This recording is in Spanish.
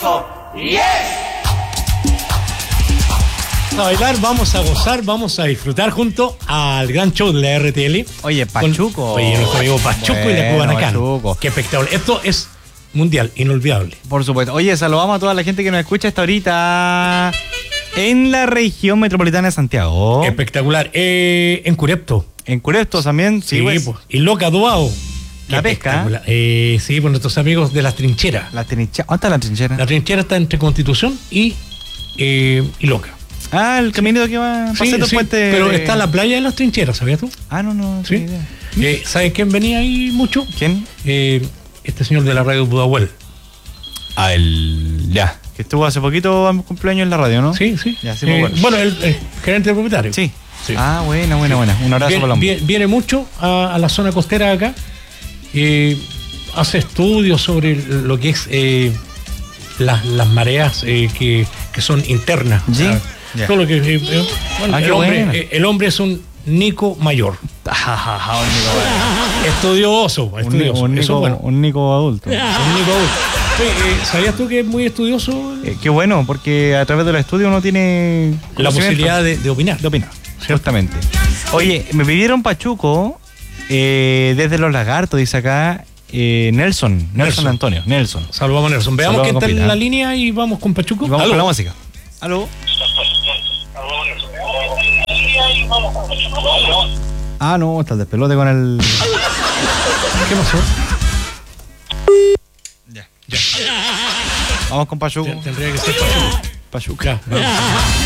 Pachuco. ¡Yes! Vamos a bailar, vamos a gozar, vamos a disfrutar junto al gran show de la RTL. Oye, Pachuco. Oye, nuestro amigo Pachuco y la Cubanacán. Pachuco. Qué espectacular. Esto es mundial, inolvidable. Por supuesto. Oye, saludamos a toda la gente que nos escucha hasta ahorita en la región metropolitana de Santiago. Espectacular. En Curepto. En Curepto también, sí, pues. Y Loca Duao. La pesca. Sí, por nuestros amigos de las trincheras. La trinchera. ¿Dónde está la trinchera? La trinchera está entre Constitución y Loca. Ah, el caminito que va a pasar el puente. Pero está la playa de las trincheras, ¿sabías tú? Ah, no Sí. Idea. ¿Sabes quién venía ahí mucho? ¿Quién? Este señor de la radio Budahuel. Ya. Que estuvo hace poquito a mi cumpleaños en la radio, ¿no? Sí. Ya, sí me acuerdo. Bueno, el gerente del propietario. Sí. Sí. Ah, buena. Un abrazo para Viene mucho a la zona costera de acá. Hace estudios sobre lo que es las mareas que son internas. Sí. Yeah. Todo lo que, el hombre es un Nico mayor. Estudioso. Un Nico adulto. ¿Sabías tú que es muy estudioso? Qué bueno, porque a través del estudio uno tiene la posibilidad de opinar. Justamente. Oye, me pidieron Pachuco desde Los Lagartos, dice acá Nelson Antonio. Nelson. Saludamos a Nelson. Veamos quién está en la línea y vamos con Pachuco. Y vamos con la música. ¿Aló? Ah, no, está el despelote con el... ¿Qué pasó? Ya. Vamos con Pachuco. Tendría que ser Pachuco. Ya,